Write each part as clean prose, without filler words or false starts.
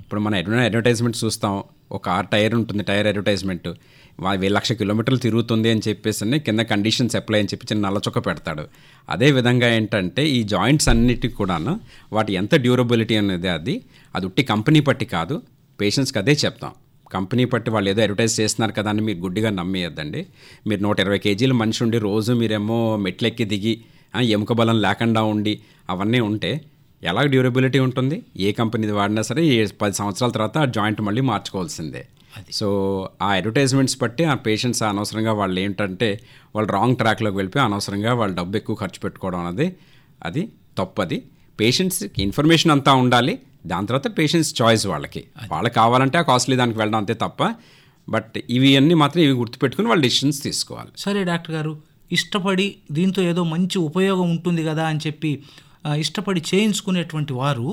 ఇప్పుడు మనం అడ్వర్టైజ్మెంట్ చూస్తాం, ఒక కార్ టైర్ ఉంటుంది, టైర్ అడ్వర్టైజ్మెంట్ 1,00,000 కిలోమీటర్లు తిరుగుతుంది అని చెప్పేసి కింద కండిషన్స్ అప్లై అని చెప్పి చిన్న నల్లచొక్క పెడతాడు. అదేవిధంగా ఏంటంటే ఈ జాయింట్స్ అన్నిటికి కూడాను వాటి ఎంత డ్యూరబిలిటీ అనేది అది ఉట్టి కంపెనీ పట్టి కాదు, పేషెంట్స్కి అదే చెప్తాం. కంపెనీ పట్టి వాళ్ళు ఏదో అడ్వర్టైజ్ చేస్తున్నారు కదా అని మీరు గుడ్డిగా నమ్మేయద్దండి. మీరు 120 కేజీల మనిషి ఉండి రోజు మీరేమో మెట్లెక్కి దిగి ఎముక బలం లేకుండా ఉండి అవన్నీ ఉంటే ఎలా డ్యూరబిలిటీ ఉంటుంది? ఏ కంపెనీది వాడినా సరే 10 సంవత్సరాల తర్వాత ఆ జాయింట్ మళ్ళీ మార్చుకోవాల్సిందే. సో ఆ అడ్వర్టైజ్మెంట్స్ బట్టి ఆ పేషెంట్స్ అనవసరంగా వాళ్ళు ఏంటంటే వాళ్ళు రాంగ్ ట్రాక్లోకి వెళ్ళిపోయి అనవసరంగా వాళ్ళు డబ్బు ఎక్కువ ఖర్చు పెట్టుకోవడం అనేది అది తప్పది. పేషెంట్స్కి ఇన్ఫర్మేషన్ అంతా ఉండాలి, దాని తర్వాత పేషెంట్స్ చాయిస్ వాళ్ళకి కావాలంటే ఆ కాస్ట్లీ దానికి వెళ్ళడం అంతే తప్ప. బట్ ఇవి అన్నీ మాత్రం ఇవి గుర్తుపెట్టుకుని వాళ్ళు డిసిషన్స్ తీసుకోవాలి. సరే డాక్టర్ గారు, ఇష్టపడి దీంతో ఏదో మంచి ఉపయోగం ఉంటుంది కదా అని చెప్పి ఇష్టపడి చేయించుకునేటువంటి వారు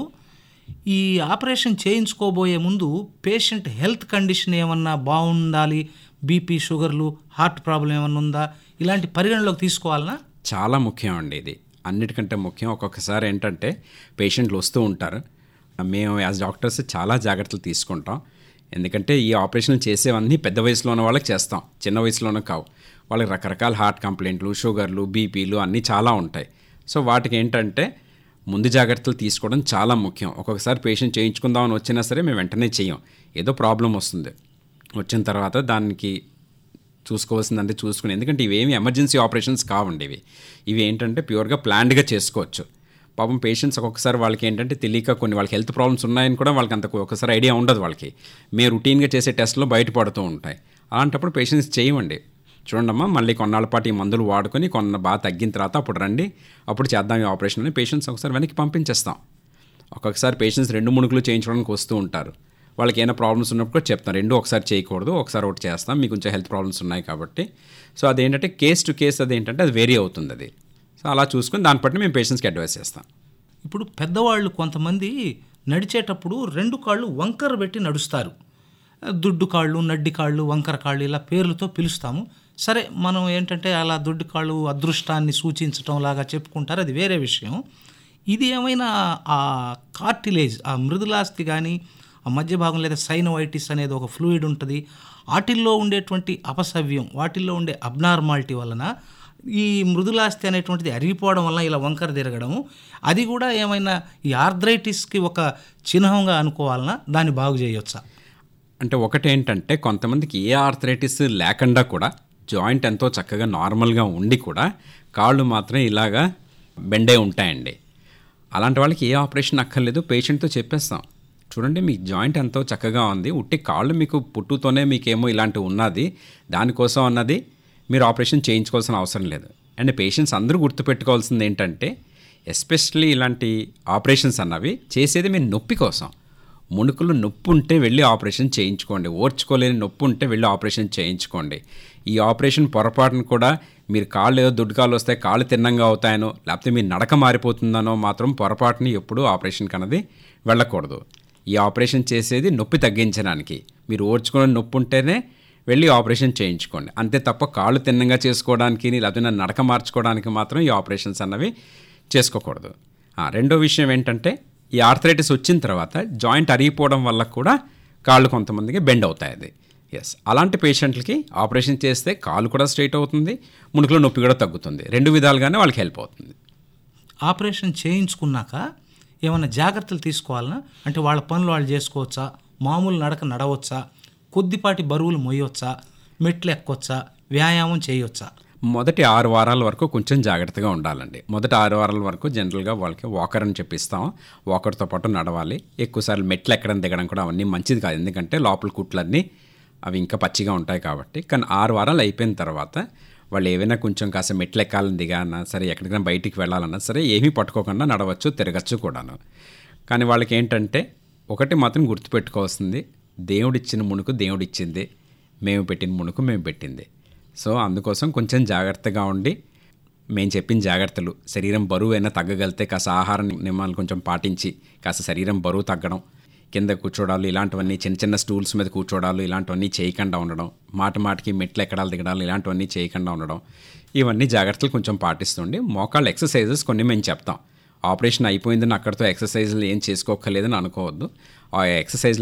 ఈ ఆపరేషన్ చేయించుకోబోయే ముందు పేషెంట్ హెల్త్ కండిషన్ ఏమన్నా బాగుండాలి, బీపీ, షుగర్లు, హార్ట్ ప్రాబ్లం ఏమన్నా ఉందా, ఇలాంటి పరిగణలోకి తీసుకోవాలనా? చాలా ముఖ్యం అండి ఇది, అన్నిటికంటే ముఖ్యం. ఒక్కొక్కసారి ఏంటంటే పేషెంట్లు వస్తూ ఉంటారు, మేము యాజ్ డాక్టర్స్ చాలా జాగ్రత్తలు తీసుకుంటాం. ఎందుకంటే ఈ ఆపరేషన్లు చేసేవన్నీ పెద్ద వయసులో ఉన్న వాళ్ళకి చేస్తాం, చిన్న వయసులోనే కావు. వాళ్ళకి రకరకాల హార్ట్ కంప్లైంట్లు, షుగర్లు, బీపీలు అన్నీ చాలా ఉంటాయి. సో వాటికి ఏంటంటే ముందు జాగ్రత్తలు తీసుకోవడం చాలా ముఖ్యం. ఒక్కొక్కసారి పేషెంట్ చేయించుకుందామని వచ్చినా సరే మేము వెంటనే చేయం, ఏదో ప్రాబ్లం వస్తుంది, వచ్చిన తర్వాత దానికి చూసుకోవాల్సిందంటే చూసుకుని. ఎందుకంటే ఇవేమి ఎమర్జెన్సీ ఆపరేషన్స్ కావండి, ఇవి ఏంటంటే ప్యూర్గా ప్లాన్డ్గా చేసుకోవచ్చు. పాపం పేషెంట్స్ ఒక్కొక్కసారి వాళ్ళకి ఏంటంటే తెలియక కొన్ని వాళ్ళకి హెల్త్ ప్రాబ్లమ్స్ ఉన్నాయని కూడా వాళ్ళకి అంత ఒక్కసారి ఐడియా ఉండదు. వాళ్ళకి మేము రొటీన్గా చేసే టెస్ట్లో బయటపడుతూ ఉంటాయి. అలాంటప్పుడు పేషెంట్స్ చేయమండి, చూడండమ్మా మళ్ళీ కొన్నాళ్ళ పాటు ఈ మందులు వాడుకొని బాగా తగ్గిన తర్వాత అప్పుడు రండి, అప్పుడు చేద్దాం ఈ ఆపరేషన్ అని పేషెంట్స్ ఒకసారి వెనక్కి పంపించేస్తాం. ఒక్కొక్కసారి పేషెంట్స్ 2 మునుకులు చేయించడానికి వస్తూ ఉంటారు, వాళ్ళకి ఏమైనా ప్రాబ్లమ్స్ ఉన్నప్పుడు కూడా చెప్తాం, 2 ఒకసారి చేయకూడదు, ఒకసారి ఒకటి చేస్తాం, మీకు కొంచెం హెల్త్ ప్రాబ్లమ్స్ ఉన్నాయి కాబట్టి. సో అదేంటంటే కేస్ టు కేస్ అదేంటంటే అది వేరీ అవుతుంది అది. సో అలా చూసుకొని దాన్ని బట్టి మేము పేషెంట్స్కి అడ్వైస్ చేస్తాం. ఇప్పుడు పెద్దవాళ్ళు కొంతమంది నడిచేటప్పుడు 2 కాళ్ళు వంకర పెట్టి నడుస్తారు, దుడ్డు కాళ్ళు, నడ్డి కాళ్ళు, వంకర కాళ్ళు ఇలా పేర్లతో పిలుస్తాము. సరే, మనం ఏంటంటే అలా దుడ్డు కాళ్ళు అదృష్టాన్ని సూచించటం లాగా చెప్పుకుంటారు, అది వేరే విషయం. ఇది ఏమైనా ఆ కార్టిలేజ్, ఆ మృదులాస్థి కానీ ఆ మధ్య భాగం లేదా సైనోవైటిస్ అనేది ఒక ఫ్లూయిడ్ ఉంటుంది, వాటిల్లో ఉండేటువంటి అపసవ్యం, వాటిల్లో ఉండే అబ్నార్మాలిటీ వలన ఈ మృదులాస్థి అనేటువంటిది అరిగిపోవడం వల్ల ఇలా వంకర తిరగడము, అది కూడా ఏమైనా ఈ ఆర్థరైటిస్కి ఒక చిహ్నంగా అనుకోవాలన్నా, దాన్ని బాగు చేయొచ్చా? అంటే ఒకటేంటంటే కొంతమందికి ఏ ఆర్థరైటిస్ లేకుండా కూడా జాయింట్ ఎంతో చక్కగా నార్మల్గా ఉండి కూడా కాళ్ళు మాత్రం ఇలాగా బెండే ఉంటాయండి. అలాంటి వాళ్ళకి ఏ ఆపరేషన్ అక్కర్లేదు, పేషెంట్తో చెప్పేస్తాం, చూడండి మీ జాయింట్ ఎంతో చక్కగా ఉంది, ఉట్టి కాళ్ళు మీకు పుట్టుతోనే మీకేమో ఇలాంటివి ఉన్నది, దానికోసం అన్నది మీరు ఆపరేషన్ చేయించుకోవాల్సిన అవసరం లేదు. అండ్ పేషెంట్స్ అందరూ గుర్తుపెట్టుకోవాల్సింది ఏంటంటే ఎస్పెషల్లీ ఇలాంటి ఆపరేషన్స్ అన్నవి చేసేది మీ నొప్పి కోసం. మునుకులు నొప్పి ఉంటే వెళ్ళి ఆపరేషన్ చేయించుకోండి, ఓర్చుకోలేని నొప్పి ఉంటే వెళ్ళి ఆపరేషన్ చేయించుకోండి. ఈ ఆపరేషన్ పొరపాటును కూడా మీరు కాళ్ళు ఏదో దుడ్డు కాళ్ళు వస్తాయి, కాళ్ళు తిన్నంగా అవుతాయనో లేకపోతే మీ నడక మారిపోతుందనో మాత్రం పొరపాటుని ఎప్పుడూ ఆపరేషన్కి అన్నది వెళ్ళకూడదు. ఈ ఆపరేషన్ చేసేది నొప్పి తగ్గించడానికి, మీరు ఓర్చుకునే నొప్పి ఉంటేనే వెళ్ళి ఆపరేషన్ చేయించుకోండి, అంతే తప్ప కాళ్ళు తిన్నంగా చేసుకోవడానికి లేకపోతే నడక మార్చుకోవడానికి మాత్రం ఈ ఆపరేషన్స్ అన్నవి చేసుకోకూడదు. రెండో విషయం ఏంటంటే ఈ ఆర్థరైటిస్ వచ్చిన తర్వాత జాయింట్ అరిగిపోవడం వల్ల కూడా కాళ్ళు కొంతమందికి బెండ్ అవుతాయి అది. అలాంటి పేషెంట్లకి ఆపరేషన్ చేస్తే కాళ్ళు కూడా స్ట్రైట్ అవుతుంది, మునుకులో నొప్పి కూడా తగ్గుతుంది, 2 విధాలుగానే వాళ్ళకి హెల్ప్ అవుతుంది. ఆపరేషన్ చేయించుకున్నాక ఏమైనా జాగ్రత్తలు తీసుకోవాలన్నా, అంటే వాళ్ళ పనులు వాళ్ళు చేసుకోవచ్చా, మామూలు నడక నడవచ్చా, కొద్దిపాటి బరువులు మోయవచ్చా, మెట్లు ఎక్కొచ్చా, వ్యాయామం చేయవచ్చా? మొదటి 6 వారాల వరకు కొంచెం జాగ్రత్తగా ఉండాలండి. మొదటి 6 వారాల వరకు జనరల్గా వాళ్ళకి వాకర్ అని చెప్పిస్తాం, వాకర్తో పాటు నడవాలి. ఎక్కువసార్లు మెట్లు ఎక్కడం దిగడం కూడా అవన్నీ మంచిది కాదు, ఎందుకంటే లోపల కుట్లన్నీ అవి ఇంకా పచ్చిగా ఉంటాయి కాబట్టి. కానీ 6 వారాలు అయిపోయిన తర్వాత వాళ్ళు ఏవైనా కొంచెం కాస్త మెట్లు ఎక్కాలని దిగాలన్నా సరే, ఎక్కడికైనా బయటికి వెళ్ళాలన్నా సరే ఏమీ పట్టుకోకుండా నడవచ్చు, తిరగచ్చు కూడాను. కానీ వాళ్ళకి ఏంటంటే ఒకటి మాత్రం గుర్తుపెట్టుకోవాల్సింది, దేవుడిచ్చిన మునుకు దేవుడిచ్చింది, మేము పెట్టిన మునుకు మేము పెట్టింది. సో అందుకోసం కొంచెం జాగ్రత్తగా ఉండి మేము చెప్పిన జాగ్రత్తలు, శరీరం బరువు అయినా తగ్గగలితే కాస్త ఆహార నియమాలు కొంచెం పాటించి కాస్త శరీరం బరువు తగ్గడం, కింద కూర్చోడాలు ఇలాంటివన్నీ, చిన్న చిన్న స్టూల్స్ మీద కూర్చోడాలు ఇలాంటివన్నీ చేయకుండా ఉండడం, మాటికి మెట్లు ఎక్కడాలు దిగడాలు ఇలాంటివన్నీ చేయకుండా ఉండడం, ఇవన్నీ జాగ్రత్తలు కొంచెం పాటిస్తుండి మోకాళ్ళ ఎక్సర్సైజెస్ కొన్ని మేము చెప్తాం. ఆపరేషన్ అయిపోయిందని అక్కడితో ఎక్సర్సైజులు ఏం చేసుకోక్కర్లేదని అనుకోవద్దు. ఆ ఎక్సర్సైజ్